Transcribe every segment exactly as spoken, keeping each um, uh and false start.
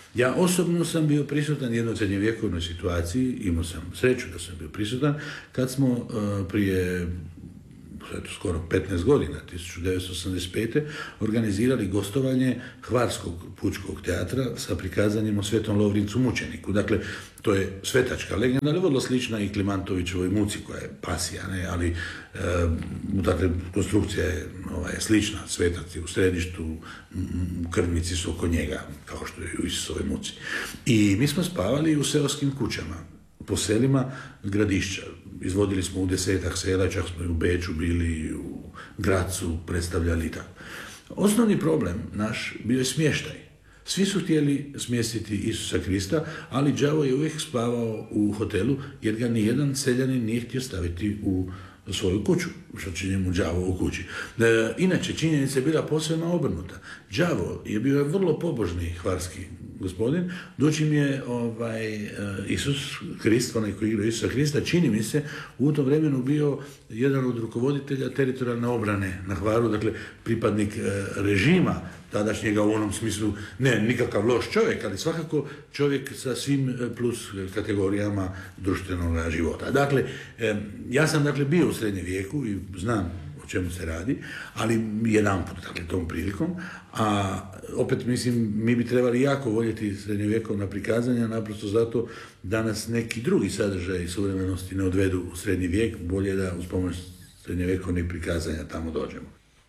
Ja osobno sam bio prisutan jednoj srednjovjekovnoj situaciji, imao sam sreću da sam bio prisutan, kad smo uh, prije eto, skoro petnaest godina, tisuću devetsto osamdeset pete. organizirali gostovanje Hvarskog pučkog teatra sa prikazanjem o Svetom Lovrincu mučeniku. Dakle, to je svetačka legenda, ali vrlo slična i Klimantovićevoj muci, koja je pasija, ne? ali e, dakle, konstrukcija je ovaj, slična, svetac je u središtu, krvnici su oko njega, kao što je u Isusovoj muci. I mi smo spavali u seoskim kućama, po selima Gradišća. Izvodili smo u desetak sela, čak smo i u Beču bili, u Gracu predstavljali i tako. Osnovni problem naš bio je smještaj. Svi su htjeli smjestiti Isusa Krista, ali đavo je uvijek spavao u hotelu, jer ga nijedan seljanin nije htio staviti u svoju kuću, što će njemu đavo u kući. E, inače, činjenica je bila posebno obrnuta. Đavo je bio vrlo pobožni hvarski gospodin, dočim je ovaj, Isus Krist, onaj koji igra Isusa Krista, čini mi se, u tom vremenu bio jedan od rukovoditelja teritorijalne obrane na Hvaru, dakle pripadnik e, režima tadašnjega u onom smislu, ne nikakav loš čovjek, ali svakako čovjek sa svim plus kategorijama društvenog života. Dakle, e, ja sam dakle bio u srednjem vijeku i znam o čemu se radi, ali jedan put, dakle, tom prilikom, a opet mislim, mi bi trebali jako voljeti srednjovjekovna prikazanja, naprosto zato da nas neki drugi sadržaj suvremenosti ne odvedu u srednji vijek, bolje da uz pomoć srednjovjekovnih prikazanja tamo dođemo.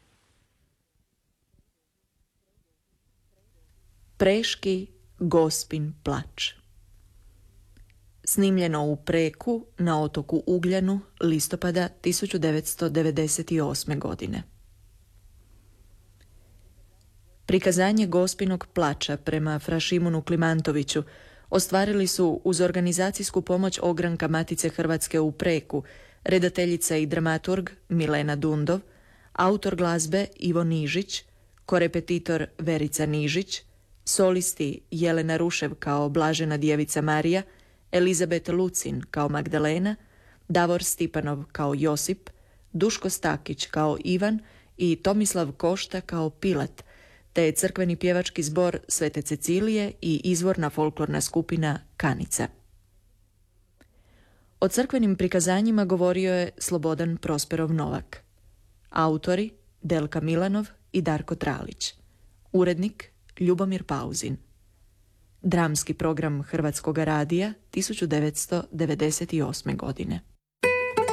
Preški Gospin plač. Snimljeno u Preku na otoku Ugljanu listopada tisuću devetsto devedeset osme. godine. Prikazanje Gospinog plača prema fra Šimunu Klimantoviću ostvarili su uz organizacijsku pomoć ogranka Matice Hrvatske u Preku, redateljica i dramaturg Milena Dundov, autor glazbe Ivo Nižić, korepetitor Verica Nižić, solisti Jelena Rušev kao Blažena djevica Marija, Elizabet Lucin kao Magdalena, Davor Stipanov kao Josip, Duško Stakić kao Ivan i Tomislav Košta kao Pilat, te crkveni pjevački zbor Svete Cecilije i izvorna folklorna skupina Kanica. O crkvenim prikazanjima govorio je Slobodan Prosperov Novak. Autori Delka Milanov i Darko Tralić. Urednik Ljubomir Pauzin. Dramski program Hrvatskog radija tisuću devetsto devedeset osme. godine.